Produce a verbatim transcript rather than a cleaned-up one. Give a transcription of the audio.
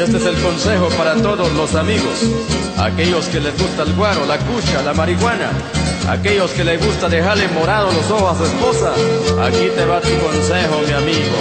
este es el consejo para todos los amigos, aquellos que les gusta el guaro, la cucha, la marihuana, aquellos que les gusta dejarle morados los ojos a su esposa. Aquí te va tu consejo, mi amigo.